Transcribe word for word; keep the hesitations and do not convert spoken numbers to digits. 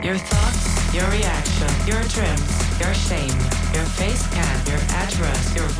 Your thoughts, your reaction, your dreams, your shame, your face scan, your address, your